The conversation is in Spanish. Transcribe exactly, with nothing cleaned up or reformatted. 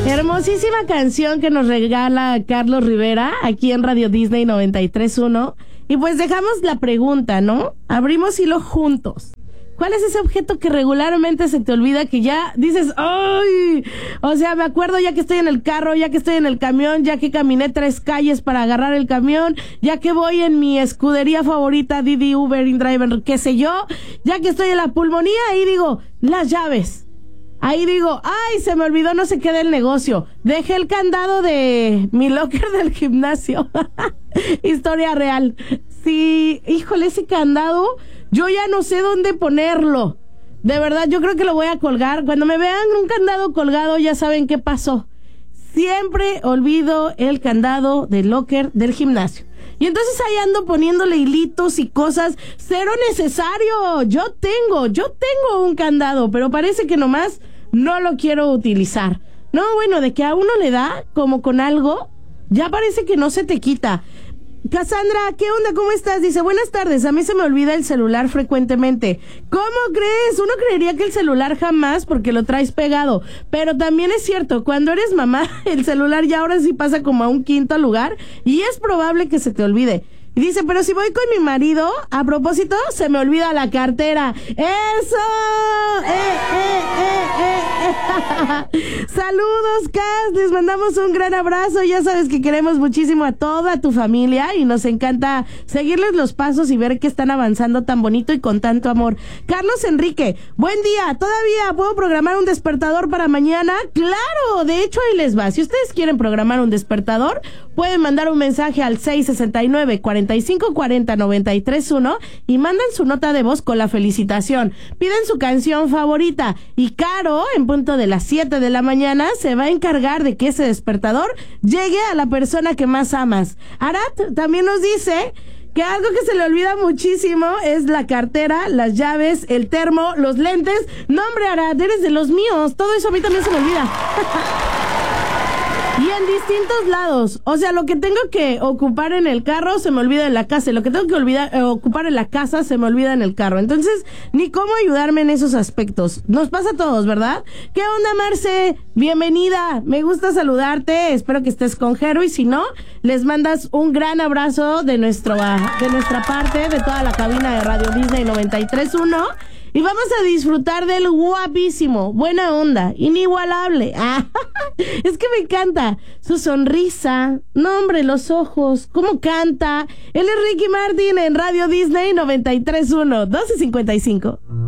Hermosísima canción que nos regala Carlos Rivera aquí en Radio Disney noventa y tres punto uno. Y pues dejamos la pregunta, ¿no? Abrimos hilo juntos. ¿Cuál es ese objeto que regularmente se te olvida, que ya dices, ¡ay! O sea, me acuerdo ya que estoy en el carro, ya que estoy en el camión, ya que caminé tres calles para agarrar el camión, ya que voy en mi escudería favorita, Didi, Uber, InDriver, qué sé yo, ya que estoy en la pulmonía, ahí digo, las llaves. Ahí digo, ¡ay! Se me olvidó no sé qué del negocio. Dejé el candado de mi locker del gimnasio. Historia real. Sí, híjole, ese candado, yo ya no sé dónde ponerlo. De verdad, yo creo que lo voy a colgar. Cuando me vean un candado colgado, ya saben qué pasó. Siempre olvido el candado del locker del gimnasio. Y entonces ahí ando poniéndole hilitos y cosas. Cero necesario. Yo tengo, yo tengo un candado, pero parece que nomás no lo quiero utilizar. No, bueno, de que a uno le da como con algo, ya parece que no se te quita. Cassandra, ¿qué onda? ¿Cómo estás? Dice, buenas tardes, a mí se me olvida el celular frecuentemente. ¿Cómo crees? Uno creería que el celular jamás, porque lo traes pegado. Pero también es cierto, cuando eres mamá, el celular ya ahora sí pasa como a un quinto lugar y es probable que se te olvide. Y dice, pero si voy con mi marido, a propósito, se me olvida la cartera. ¡Eso! ¡Eh, eh, eh, eh, eh! Saludos, Cas, les mandamos un gran abrazo. Ya sabes que queremos muchísimo a toda tu familia y nos encanta seguirles los pasos y ver que están avanzando tan bonito y con tanto amor. Carlos Enrique, buen día. ¿Todavía puedo programar un despertador para mañana? ¡Claro! De hecho, ahí les va. Si ustedes quieren programar un despertador, pueden mandar un mensaje al seis sesenta y nueve, cuarenta y cinco cuarenta, noventa y tres uno y mandan su nota de voz con la felicitación. Piden su canción favorita y Caro, en punto de las siete de la mañana, se va a encargar de que ese despertador llegue a la persona que más amas. Arat también nos dice que algo que se le olvida muchísimo es la cartera, las llaves, el termo, los lentes. No, hombre, Arat, eres de los míos. Todo eso a mí también se me olvida. Y en distintos lados. O sea, lo que tengo que ocupar en el carro se me olvida en la casa. Y lo que tengo que olvidar, eh, ocupar en la casa se me olvida en el carro. Entonces, ni cómo ayudarme en esos aspectos. Nos pasa a todos, ¿verdad? ¿Qué onda, Marce? Bienvenida. Me gusta saludarte. Espero que estés con Jero. Y si no, les mandas un gran abrazo de, nuestro, de nuestra parte, de toda la cabina de Radio Disney noventa y tres punto uno. Y vamos a disfrutar del guapísimo, buena onda, inigualable. Ah, es que me encanta su sonrisa, no hombre, los ojos, cómo canta. Él es Ricky Martin en Radio Disney noventa y tres punto uno, doce cincuenta y cinco.